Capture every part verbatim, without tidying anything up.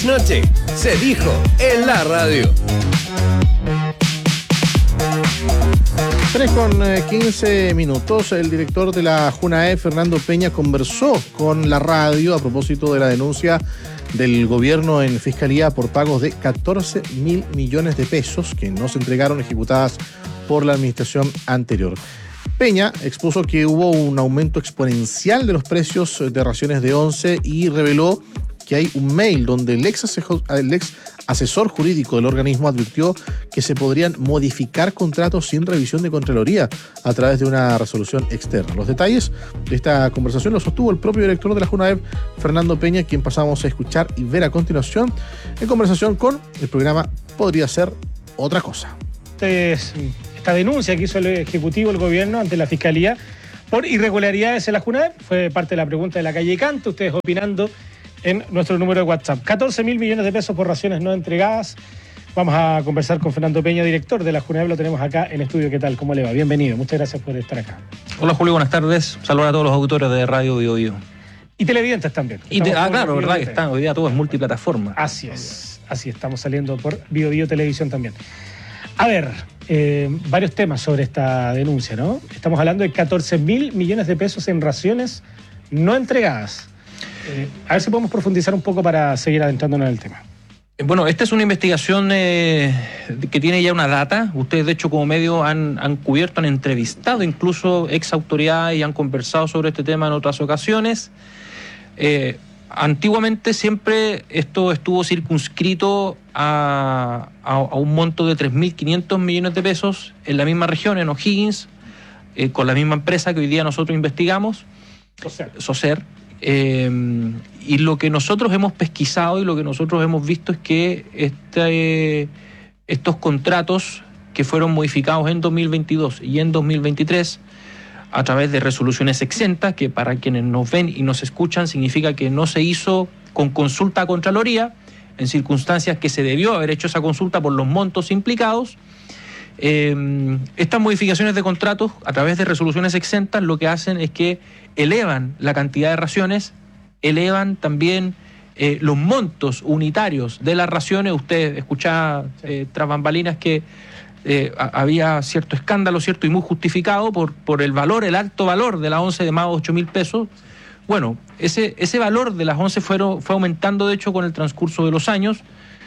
trasnoche se dijo en la radio. tres con quince minutos. El director de la JUNAEP, Fernando Peña, conversó con la radio a propósito de la denuncia del gobierno en Fiscalía por pagos de catorce mil millones de pesos que no se entregaron, ejecutadas por la administración anterior. Peña expuso que hubo un aumento exponencial de los precios de raciones de once y reveló que hay un mail donde el ex asesor, el ex asesor jurídico del organismo advirtió que se podrían modificar contratos sin revisión de Contraloría a través de una resolución externa. Los detalles de esta conversación los sostuvo el propio director de la JUNAEP, Fernando Peña, quien pasamos a escuchar y ver a continuación en conversación con el programa Podría Ser Otra Cosa. Esta denuncia que hizo el Ejecutivo, el Gobierno, ante la Fiscalía por irregularidades en la JUNAEP fue parte de la pregunta de la calle Cante, ustedes opinando en nuestro número de WhatsApp. catorce mil millones de pesos por raciones no entregadas. Vamos a conversar con Fernando Peña, director de la JUNAEP. Lo tenemos acá en estudio. ¿Qué tal? ¿Cómo le va? Bienvenido. Muchas gracias por estar acá. Hola, Julio. Buenas tardes. Saludos a todos los auditores de Radio Bio Bio. Y televidentes también. Y te, ah, claro, verdad que están. Hoy día todo es multiplataforma. Así es. Así estamos saliendo por Bio Bio Televisión también. A ver, eh, varios temas sobre esta denuncia, ¿no? Estamos hablando de catorce mil millones de pesos en raciones no entregadas. Eh, a ver si podemos profundizar un poco para seguir adentrándonos en el tema. Bueno, esta es una investigación eh, que tiene ya una data. Ustedes, de hecho, como medio han, han cubierto, han entrevistado incluso ex autoridades y han conversado sobre este tema en otras ocasiones. Eh, antiguamente siempre esto estuvo circunscrito a, a, a un monto de tres mil quinientos millones de pesos en la misma región, en O'Higgins, eh, con la misma empresa que hoy día nosotros investigamos, Socer. Socer. Eh, y lo que nosotros hemos pesquisado y lo que nosotros hemos visto es que este, estos contratos que fueron modificados en dos mil veintidós y en dos mil veintitrés a través de resoluciones exentas, que para quienes nos ven y nos escuchan significa que no se hizo con consulta a Contraloría, en circunstancias que se debió haber hecho esa consulta por los montos implicados. Eh, estas modificaciones de contratos a través de resoluciones exentas lo que hacen es que elevan la cantidad de raciones, elevan también eh, los montos unitarios de las raciones. Usted escuchaba eh, tras bambalinas que eh, a, había cierto escándalo, cierto y muy justificado por, por el valor, el alto valor de las once de más de ocho mil pesos. Bueno, ese, ese valor de las once fueron, fue aumentando de hecho con el transcurso de los años.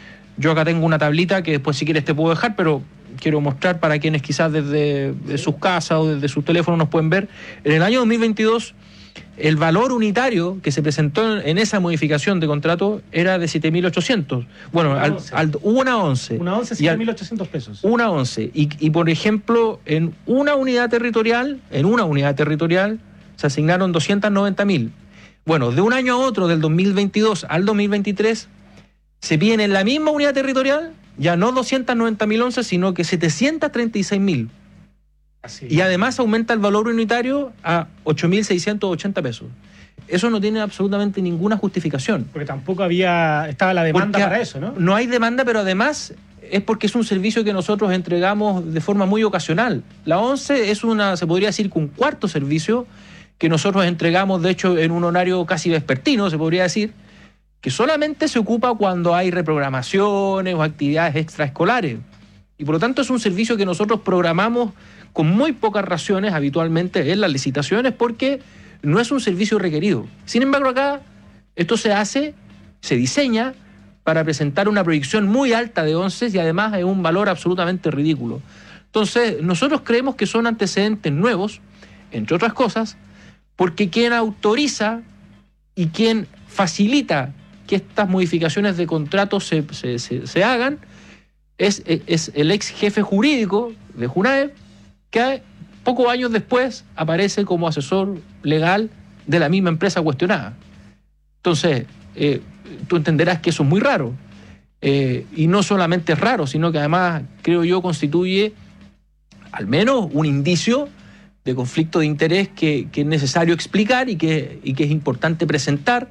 Yo acá tengo una tablita que después si quieres te puedo dejar, pero quiero mostrar para quienes quizás desde de sus casas o desde sus teléfonos nos pueden ver. En el año dos mil veintidós, el valor unitario que se presentó en esa modificación de contrato era de siete mil ochocientos. Bueno, al, al, una once. Una once, siete mil ochocientos pesos. Una once. Y, y, por ejemplo, en una unidad territorial, en una unidad territorial, se asignaron doscientos noventa mil. Bueno, de un año a otro, del dos mil veintidós al dos mil veintitrés, se piden en la misma unidad territorial ya no doscientos noventa mil once, sino que setecientos treinta y seis mil. Así. Y además aumenta el valor unitario a ocho mil seiscientos ochenta pesos. Eso no tiene absolutamente ninguna justificación. Porque tampoco había estaba la demanda porque para eso, ¿no? No hay demanda, pero además es porque es un servicio que nosotros entregamos de forma muy ocasional. La once es una, se podría decir, que un cuarto servicio que nosotros entregamos, de hecho, en un horario casi vespertino, se podría decir, que solamente se ocupa cuando hay reprogramaciones o actividades extraescolares. Y por lo tanto es un servicio que nosotros programamos con muy pocas raciones habitualmente en las licitaciones porque no es un servicio requerido. Sin embargo, acá esto se hace, se diseña para presentar una proyección muy alta de once y además es un valor absolutamente ridículo. Entonces, nosotros creemos que son antecedentes nuevos, entre otras cosas, porque quien autoriza y quien facilita que estas modificaciones de contratos se, se, se, se hagan es, es el ex jefe jurídico de JUNAEP, que pocos años después aparece como asesor legal de la misma empresa cuestionada. Entonces, eh, tú entenderás que eso es muy raro. Eh, y no solamente es raro, sino que además, creo yo, constituye al menos un indicio de conflicto de interés que, que es necesario explicar y que, y que es importante presentar.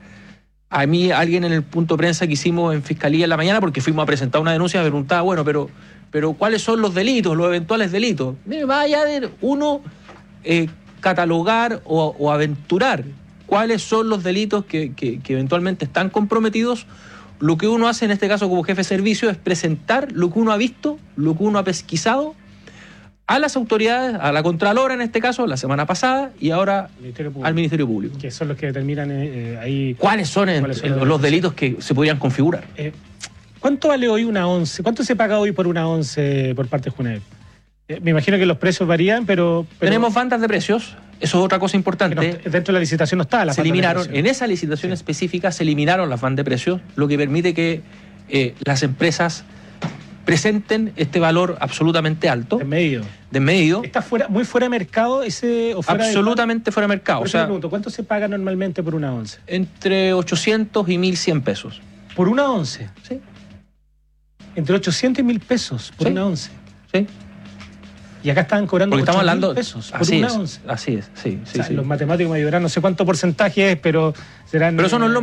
A mí, alguien en el punto de prensa que hicimos en Fiscalía en la mañana, porque fuimos a presentar una denuncia, me preguntaba, bueno, pero, pero ¿cuáles son los delitos, los eventuales delitos? Vaya de uno eh, catalogar o, o aventurar cuáles son los delitos que, que, que eventualmente están comprometidos lo que uno hace en este caso como jefe de servicio es presentar lo que uno ha visto, lo que uno ha pesquisado a las autoridades, a la Contralora en este caso, la semana pasada, y ahora Ministerio al Ministerio Público. Que son los que determinan eh, ahí... ¿Cuáles son, en, ¿Cuáles son en, los delitos que se podrían configurar? Eh, ¿Cuánto vale hoy una once? ¿Cuánto se paga hoy por una once por parte de Junaep? Eh, me imagino que los precios varían, pero... pero Tenemos bandas de precios, eso es otra cosa importante. no, dentro de la licitación no está la Se eliminaron, en esa licitación sí. específica se eliminaron las bandas de precios, lo que permite que eh, las empresas presenten este valor absolutamente alto, Desmedido. desmedido, ¿Está fuera, muy fuera de mercado ese o fuera absolutamente de... fuera de mercado. Por O eso sea, me pregunto, ¿cuánto se paga normalmente por una once? entre ochocientos y mil cien pesos. ¿Por una once? ¿Sí? Entre ochocientos y mil pesos por Sí. una once. ¿Sí? Y acá estaban cobrando Porque estamos ocho mil hablando... pesos por así una es, once. así es, sí, sí, O sea, sí. los matemáticos me ayudarán, no sé cuánto porcentaje es, pero serán... Pero eso no es lo